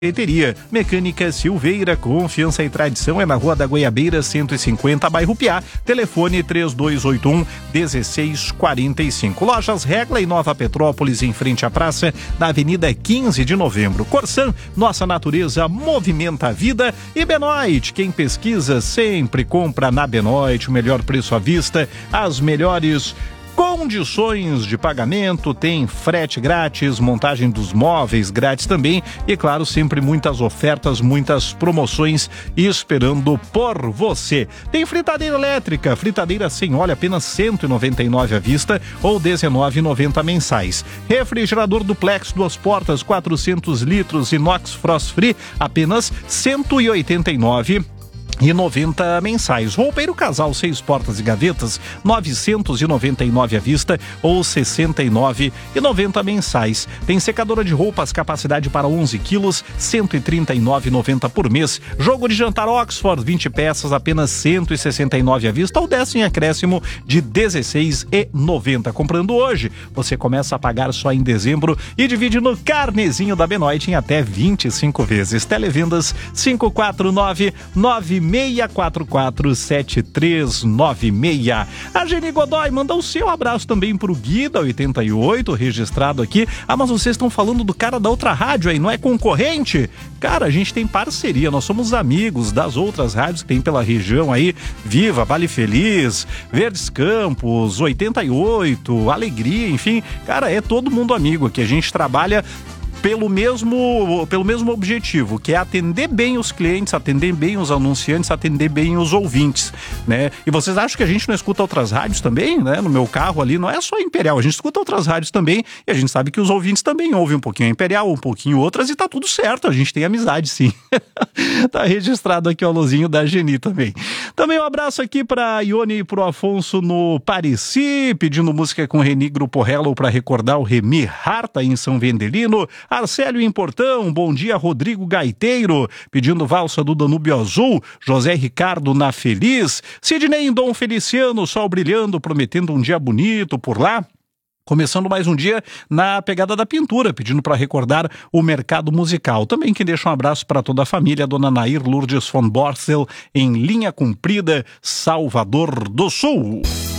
Colheitaria Mecânica Silveira, confiança e tradição é na Rua da Goiabeira 150, bairro Piá, telefone 3281-1645. Lojas Regla em Nova Petrópolis, em frente à praça, na Avenida 15 de Novembro. Corsan, nossa natureza movimenta a vida. E Benoit, quem pesquisa sempre compra na Benoit, o melhor preço à vista, as melhores condições de pagamento, tem frete grátis, montagem dos móveis grátis também e, claro, sempre muitas ofertas, muitas promoções esperando por você. Tem fritadeira elétrica, fritadeira sem óleo, apenas R$199 à vista ou R$19,90 mensais. Refrigerador duplex, 2 portas, 400 litros, inox frost free, apenas R$189,90 mensais. Roupeiro casal 6 portas e gavetas, R$999 à vista ou R$69,90 mensais. Tem secadora de roupas, capacidade para 11 quilos, R$139,90 por mês. Jogo de jantar Oxford, 20 peças, apenas R$169 à vista ou 10 em acréscimo de R$16,90. Comprando hoje, você começa a pagar só em dezembro e divide no carnezinho da Benoit em até 25 vezes. Televendas 549-9644-7396. A Geni Godoy manda o seu abraço também pro Gui da 88, registrado aqui. Ah, mas vocês estão falando do cara da outra rádio aí, não é concorrente? Cara, a gente tem parceria, nós somos amigos das outras rádios que tem pela região aí, Viva, Vale Feliz, Verdes Campos, 88, Alegria, enfim, cara, é todo mundo amigo aqui, a gente trabalha pelo mesmo objetivo, que é atender bem os clientes, atender bem os anunciantes, atender bem os ouvintes, né? E vocês acham que a gente não escuta outras rádios também, né? No meu carro ali, não é só Imperial, a gente escuta outras rádios também e a gente sabe que os ouvintes também ouvem um pouquinho a Imperial, um pouquinho outras e tá tudo certo, a gente tem amizade sim. Tá registrado aqui o alôzinho da Geni também. Também um abraço aqui pra Ione e pro Afonso no Pareci, pedindo música com Reni Grupo Hello pra recordar o Remy Harta em São Vendelino. Arcélio em Portão, bom dia Rodrigo Gaiteiro, pedindo valsa do Danúbio Azul, José Ricardo na Feliz, Sidney em Dom Feliciano, sol brilhando, prometendo um dia bonito por lá. Começando mais um dia na pegada da pintura, pedindo para recordar o mercado musical. Também que deixa um abraço para toda a família, Dona Nair Lourdes von Borstel, em Linha Comprida, Salvador do Sul.